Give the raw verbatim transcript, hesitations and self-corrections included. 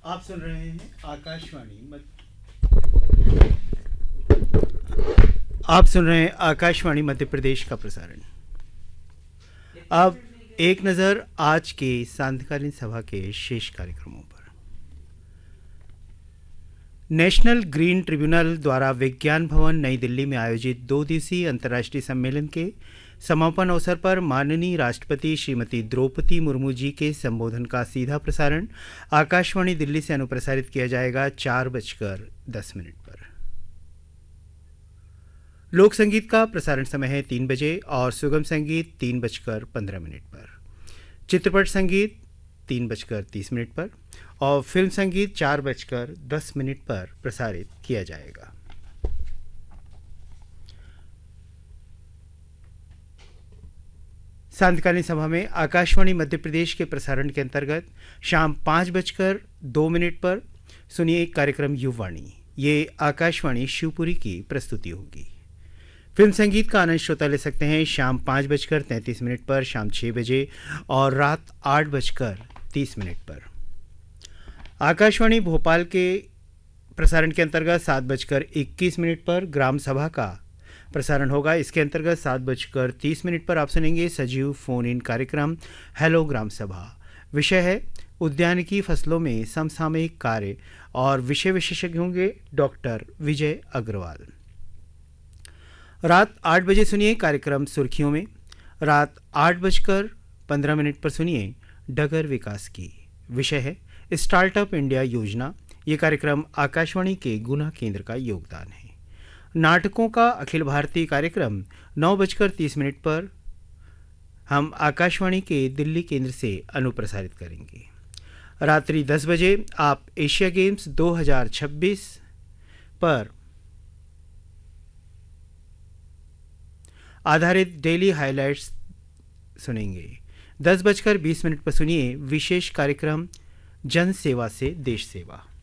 आप सुन रहे हैं आकाशवाणी मध्य आप सुन रहे हैं आकाशवाणी मध्य प्रदेश का प्रसारण। अब एक नज़र आज के सांध्यकालीन सभा के शेष कार्यक्रमों पर। नेशनल ग्रीन ट्रिब्यूनल द्वारा विज्ञान भवन नई दिल्ली में आयोजित दो दिवसीय अंतर्राष्ट्रीय सम्मेलन के समापन अवसर पर माननीय राष्ट्रपति श्रीमती द्रौपदी मुर्मू जी के संबोधन का सीधा प्रसारण आकाशवाणी दिल्ली से अनुप्रसारित किया जाएगा चार बजकर दस मिनट पर। लोक संगीत का प्रसारण समय है तीन बजे और सुगम संगीत तीन बजकर पंद्रह मिनट पर। चित्रपट संगीत तीन बजकर तीस मिनट पर और फिल्म संगीत चार बजकर दस मिनट पर प्रसारित किया जाएगा। सांध्यकालीन सभा में आकाशवाणी मध्य प्रदेश के प्रसारण के अंतर्गत शाम पाँच बजकर दो मिनट पर सुनिए कार्यक्रम युववाणी। ये आकाशवाणी शिवपुरी की प्रस्तुति होगी। फिल्म संगीत का आनंद श्रोता ले सकते हैं शाम पाँच बजकर तैंतीस मिनट पर, शाम छः बजे और रात आठ बजकर तीस मिनट पर। आकाशवाणी भोपाल के प्रसारण के अंतर्गत सात बजकर इक्कीस मिनट पर ग्राम सभा का प्रसारण होगा। इसके अंतर्गत सात बजकर तीस मिनट पर आप सुनेंगे सजीव फोन इन कार्यक्रम हेलो ग्राम सभा। विषय है उद्यानिकी फसलों में समसामयिक कार्य और विषय विशेषज्ञ होंगे डॉक्टर विजय अग्रवाल। रात आठ बजे सुनिए कार्यक्रम सुर्खियों में। रात आठ बजकर पंद्रह मिनट पर सुनिए डगर विकास की। विषय है स्टार्टअप इंडिया योजना। ये कार्यक्रम आकाशवाणी के गुना केंद्र का योगदान है। नाटकों का अखिल भारतीय कार्यक्रम नौ बजकर तीस मिनट पर हम आकाशवाणी के दिल्ली केंद्र से अनुप्रसारित करेंगे। रात्रि दस बजे आप एशिया गेम्स दो हज़ार छब्बीस पर आधारित डेली हाइलाइट्स सुनेंगे। दस बजकर बीस मिनट पर सुनिए विशेष कार्यक्रम जन सेवा से देश सेवा।